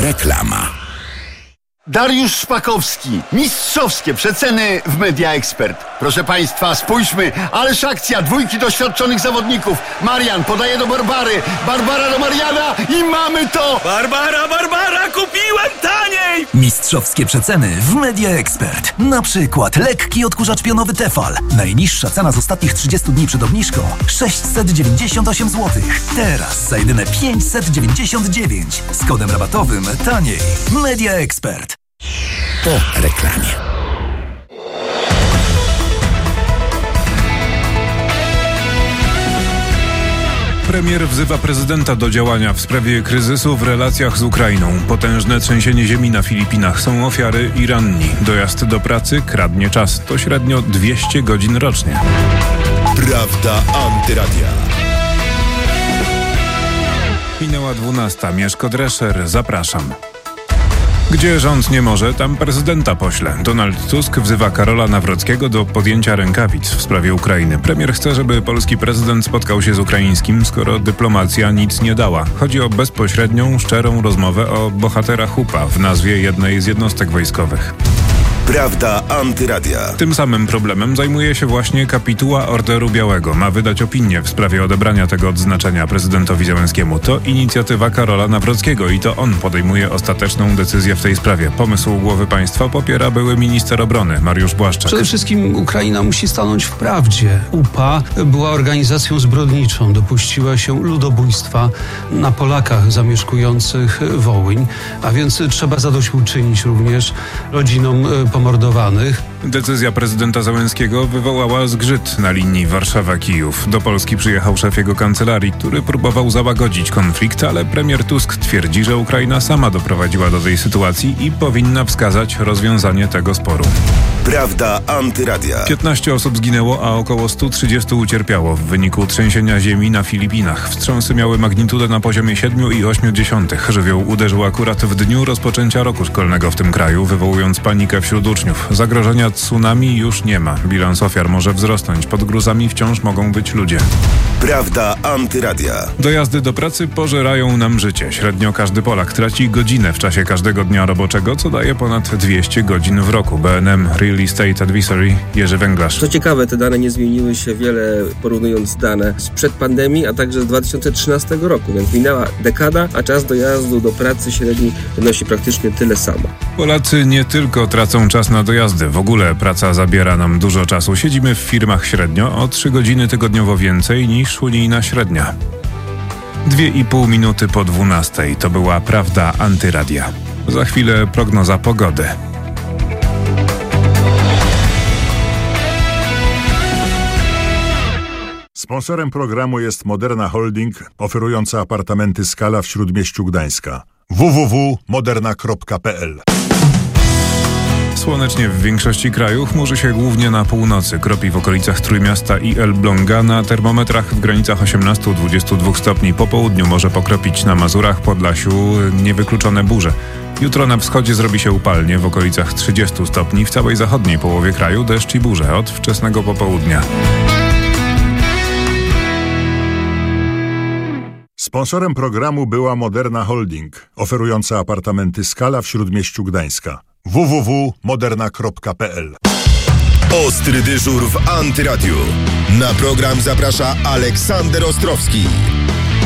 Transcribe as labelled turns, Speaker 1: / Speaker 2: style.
Speaker 1: Reklama.
Speaker 2: Dariusz Szpakowski. Mistrzowskie przeceny w Media Expert. Proszę Państwa, spójrzmy, ależ akcja, dwójki doświadczonych zawodników. Marian podaje do Barbary, Barbara do Mariana i mamy to!
Speaker 3: Barbara, kupiłem taniej!
Speaker 4: Mistrzowskie przeceny w Media Expert. Na przykład lekki odkurzacz pionowy Tefal. Najniższa cena z ostatnich 30 dni przed obniżką 698 zł. Teraz za jedyne 599. Z kodem rabatowym taniej. Media Expert.
Speaker 1: Po reklamie.
Speaker 5: Premier wzywa prezydenta do działania w sprawie kryzysu w relacjach z Ukrainą. Potężne trzęsienie ziemi na Filipinach. Są ofiary i ranni. Dojazd do pracy kradnie czas. To średnio 200 godzin rocznie.
Speaker 1: Prawda Antyradia.
Speaker 5: Minęła 12. Mieszko Drescher. Zapraszam. Gdzie rząd nie może, tam prezydenta pośle. Donald Tusk wzywa Karola Nawrockiego do podjęcia rękawic w sprawie Ukrainy. Premier chce, żeby polski prezydent spotkał się z ukraińskim, skoro dyplomacja nic nie dała. Chodzi o bezpośrednią, szczerą rozmowę o bohatera HUP-a w nazwie jednej z jednostek wojskowych.
Speaker 1: Prawda Antyradia.
Speaker 5: Tym samym problemem zajmuje się właśnie kapituła Orderu Białego. Ma wydać opinię w sprawie odebrania tego odznaczenia prezydentowi Zełenskiemu. To inicjatywa Karola Nawrockiego i to on podejmuje ostateczną decyzję w tej sprawie. Pomysł głowy państwa popiera były minister obrony Mariusz Błaszczak.
Speaker 6: Przede wszystkim Ukraina musi stanąć w prawdzie. UPA była organizacją zbrodniczą. Dopuściła się ludobójstwa na Polakach zamieszkujących Wołyń, a więc trzeba zadośćuczynić również rodzinom pomordowanych.
Speaker 5: Decyzja prezydenta Zełenskiego wywołała zgrzyt na linii Warszawa-Kijów. Do Polski przyjechał szef jego kancelarii, który próbował załagodzić konflikt, ale premier Tusk twierdzi, że Ukraina sama doprowadziła do tej sytuacji i powinna wskazać rozwiązanie tego sporu.
Speaker 1: Prawda Antyradia.
Speaker 5: 15 osób zginęło, a około 130 ucierpiało w wyniku trzęsienia ziemi na Filipinach. Wstrząsy miały magnitudę na poziomie 7,8. Żywioł uderzył akurat w dniu rozpoczęcia roku szkolnego w tym kraju, wywołując panikę wśród uczniów. Zagrożenia tsunami już nie ma. Bilans ofiar może wzrosnąć. Pod gruzami wciąż mogą być ludzie.
Speaker 1: Prawda Antyradia.
Speaker 5: Dojazdy do pracy pożerają nam życie. Średnio każdy Polak traci godzinę w czasie każdego dnia roboczego, co daje ponad 200 godzin w roku. BNM Real Estate Advisory Jerzy Węglarz.
Speaker 7: Co ciekawe, te dane nie zmieniły się wiele, porównując dane sprzed pandemii, a także z 2013 roku, więc minęła dekada, a czas dojazdu do pracy średni wynosi praktycznie tyle samo.
Speaker 5: Polacy nie tylko tracą czas na dojazdy, w ogóle praca zabiera nam dużo czasu. Siedzimy w firmach średnio o 3 godziny tygodniowo więcej niż unijna średnia. 2,5 minuty po 12. To była Prawda Antyradia. Za chwilę prognoza pogody.
Speaker 8: Sponsorem programu jest Moderna Holding, oferująca apartamenty Skala w Śródmieściu Gdańska. www.moderna.pl.
Speaker 5: Słonecznie w większości kraju, chmurzy się głównie na północy. Kropi w okolicach Trójmiasta i Elbląga, na termometrach w granicach 18-22 stopni. Po południu może pokropić na Mazurach, Podlasiu, niewykluczone burze. Jutro na wschodzie zrobi się upalnie w okolicach 30 stopni. W całej zachodniej połowie kraju deszcz i burze od wczesnego popołudnia.
Speaker 8: Sponsorem programu była Moderna Holding, oferująca apartamenty Skala w Śródmieściu Gdańska. www.moderna.pl.
Speaker 1: Ostry dyżur w Antyradiu. Na program zaprasza Aleksander Ostrowski.